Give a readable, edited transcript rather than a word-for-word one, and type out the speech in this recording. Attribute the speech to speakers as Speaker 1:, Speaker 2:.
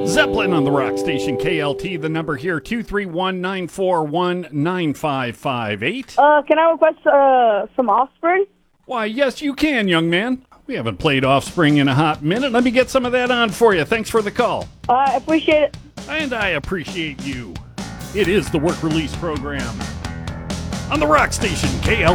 Speaker 1: Zeppelin on the rock station KLT. The number here 231-941-9558.
Speaker 2: Can I request some Offspring?
Speaker 1: Why, yes, you can, young man. We haven't played Offspring in a hot minute. Let me get some of that on for you. Thanks for the call.
Speaker 2: I appreciate it.
Speaker 1: And I appreciate you. It is the Work Release Program on the rock station KLT.